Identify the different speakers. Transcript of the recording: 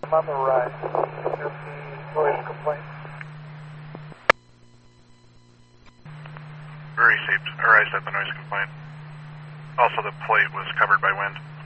Speaker 1: On the right. There's the noise complaint.
Speaker 2: I said the noise complaint. Also, the plate was covered by wind.